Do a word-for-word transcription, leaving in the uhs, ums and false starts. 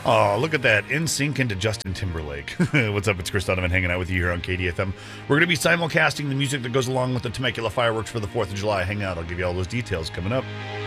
Oh, look at that. In sync into Justin Timberlake. What's up? It's Chris Donovan hanging out with you here on K D F M. We're going to be simulcasting the music that goes along with the Temecula fireworks for the fourth of July. Hang out. I'll give you all those details coming up.